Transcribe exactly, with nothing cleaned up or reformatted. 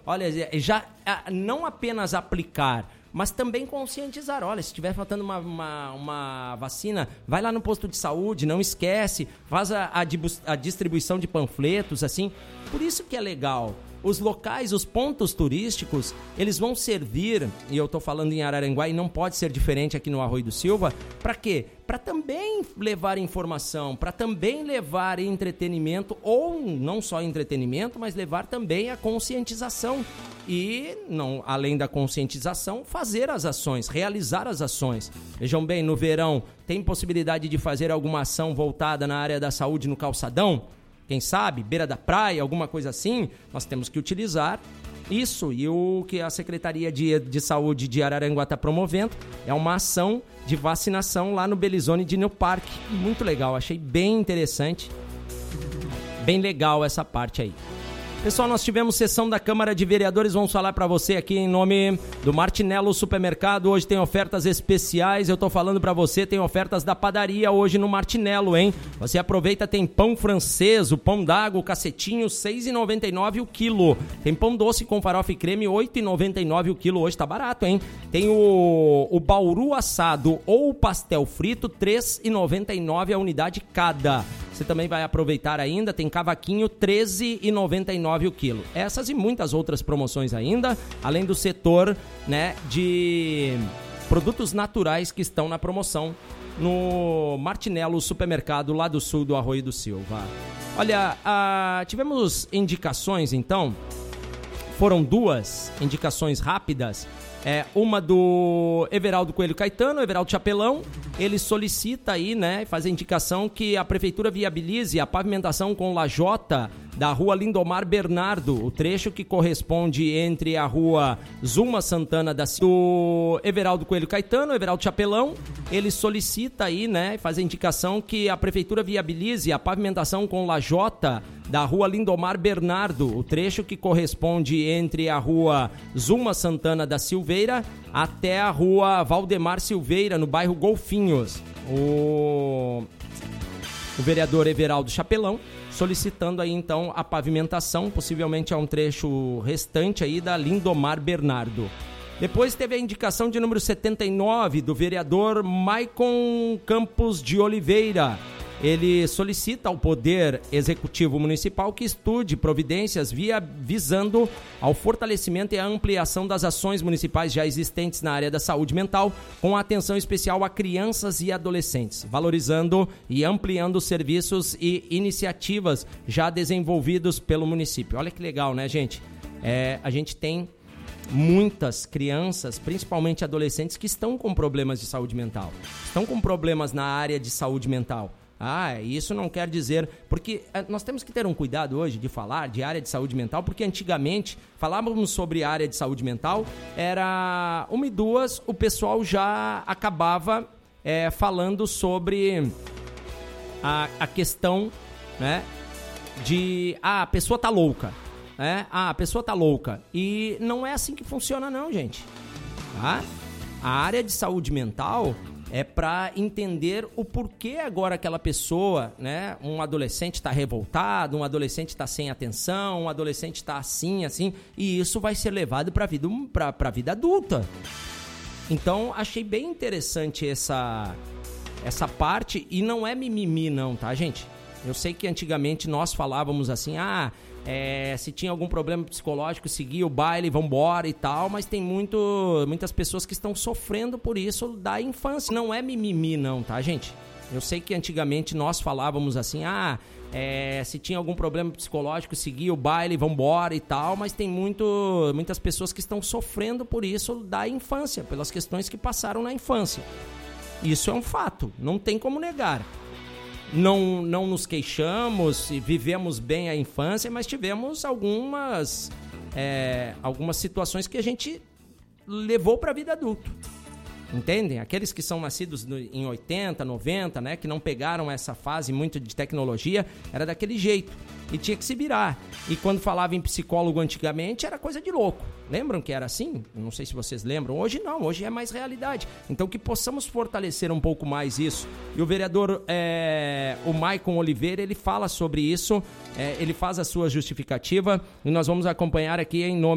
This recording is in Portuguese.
olha, já não apenas aplicar, mas também conscientizar. Olha, se estiver faltando uma, uma, uma vacina, vai lá no posto de saúde, não esquece, faz a, a, a distribuição de panfletos, assim. Por isso que é legal. Os locais, os pontos turísticos, eles vão servir, e eu estou falando em Araranguá e não pode ser diferente aqui no Arroio do Silva, para quê? Para também levar informação, para também levar entretenimento, ou não só entretenimento, mas levar também a conscientização. E, não, além da conscientização, fazer as ações, realizar as ações. Vejam bem, no verão, tem possibilidade de fazer alguma ação voltada na área da saúde no calçadão? Quem sabe, beira da praia, alguma coisa assim, nós temos que utilizar isso. E o que a Secretaria de, de Saúde de Araranguá está promovendo é uma ação de vacinação lá no Belizone Dino Park. Muito legal, achei bem interessante, bem legal essa parte aí. Pessoal, nós tivemos sessão da Câmara de Vereadores, vamos falar para você aqui em nome do Martinello Supermercado. Hoje tem ofertas especiais, eu tô falando para você, tem ofertas da padaria hoje no Martinello, hein? Você aproveita, tem pão francês, o pão d'água, o cacetinho, seis reais e noventa e nove centavos o quilo. Tem pão doce com farofa e creme, oito reais e noventa e nove centavos o quilo, hoje tá barato, hein? Tem o, o bauru assado ou o pastel frito, três reais e noventa e nove centavos a unidade cada. Você também vai aproveitar ainda, tem cavaquinho, treze reais e noventa e nove centavos o quilo. Essas e muitas outras promoções ainda, além do setor, né, de produtos naturais que estão na promoção no Martinello Supermercado, lá do sul do Arroio do Silva. Olha, ah, tivemos indicações então, foram duas indicações rápidas. É, uma do Everaldo Coelho Caetano, Everaldo Chapelão, ele solicita aí, né, faz a indicação que a Prefeitura viabilize a pavimentação com lajota da rua Lindomar Bernardo, o trecho que corresponde entre a rua Zuma Santana da Silva. Do Everaldo Coelho Caetano, Everaldo Chapelão, ele solicita aí, né, faz a indicação que a Prefeitura viabilize a pavimentação com lajota da rua Lindomar Bernardo, o trecho que corresponde entre a rua Zuma Santana da Silveira até a rua Valdemar Silveira, no bairro Golfinhos. O, o vereador Everaldo Chapelão solicitando aí então a pavimentação, possivelmente é um trecho restante aí da Lindomar Bernardo. Depois teve a indicação de número setenta e nove do vereador Maicon Campos de Oliveira. Ele solicita ao Poder Executivo Municipal que estude providências via, visando ao fortalecimento e à ampliação das ações municipais já existentes na área da saúde mental, com atenção especial a crianças e adolescentes, valorizando e ampliando os serviços e iniciativas já desenvolvidos pelo município. Olha que legal, né, gente? É, a gente tem muitas crianças, principalmente adolescentes, que estão com problemas de saúde mental, estão com problemas na área de saúde mental. Ah, isso não quer dizer... Porque nós temos que ter um cuidado hoje de falar de área de saúde mental, porque antigamente falávamos sobre área de saúde mental, era uma e duas, o pessoal já acabava é, falando sobre a, a questão, né, de... Ah, a pessoa tá louca. É? Ah, a pessoa tá louca. E não é assim que funciona não, gente. Tá? A área de saúde mental... é para entender o porquê agora aquela pessoa, né, um adolescente está revoltado, um adolescente está sem atenção, um adolescente está assim, assim, e isso vai ser levado para a vida, para a vida adulta. Então, achei bem interessante essa, essa parte, e não é mimimi não, tá, gente? Eu sei que antigamente nós falávamos assim, ah... É, se tinha algum problema psicológico, seguia o baile, vambora e tal, mas tem muito, muitas pessoas que estão sofrendo por isso da infância. Não é mimimi não, tá, gente? Eu sei que antigamente nós falávamos assim, ah, é, se tinha algum problema psicológico, seguia o baile, vambora e tal, mas tem muito, muitas pessoas que estão sofrendo por isso da infância, pelas questões que passaram na infância. Isso é um fato, não tem como negar. Não, não nos queixamos e vivemos bem a infância, mas tivemos algumas, é, algumas situações que a gente levou para a vida adulta. Entendem? Aqueles que são nascidos no, em oitenta, noventa, né, que não pegaram essa fase muito de tecnologia, era daquele jeito. E tinha que se virar. E quando falava em psicólogo antigamente, era coisa de louco. Lembram que era assim? Não sei se vocês lembram. Hoje não, hoje é mais realidade. Então que possamos fortalecer um pouco mais isso. E o vereador, é, o Maicon Oliveira, ele fala sobre isso, é, ele faz a sua justificativa, e nós vamos acompanhar aqui em nome